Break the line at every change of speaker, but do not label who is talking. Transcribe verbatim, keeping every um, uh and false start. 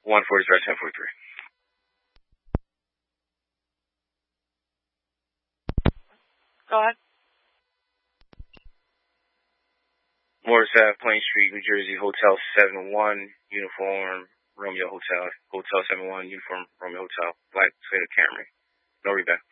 one forty, ten forty-three.
Go ahead.
Morris Ave, Plain Street, New Jersey, Hotel seven one, Uniform, Romeo Hotel. Hotel seven one, Uniform, Romeo Hotel. Black Toyota Camry. No rebate.